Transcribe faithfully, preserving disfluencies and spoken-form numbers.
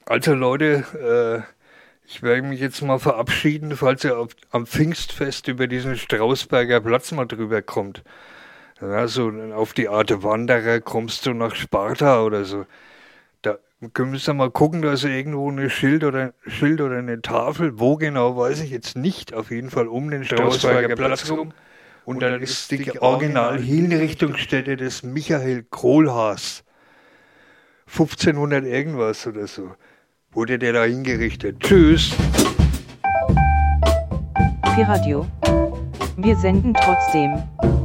Also Leute, äh, ich werde mich jetzt mal verabschieden, falls ihr auf, am Pfingstfest über diesen Strausberger Platz mal drüber kommt. Ja, so auf die Art Wanderer kommst du nach Sparta oder so. Da müsst ihr mal gucken, da ist irgendwo ein Schild oder, Schild oder eine Tafel. Wo genau, weiß ich jetzt nicht. Auf jeden Fall um den Strausberger Platz rum. Und dann ist die Original-Hinrichtungsstätte des Michael Kohlhaas. fünfzehnhundert irgendwas oder so. Wurde der da hingerichtet. Tschüss. Pi Radio. Wir senden trotzdem.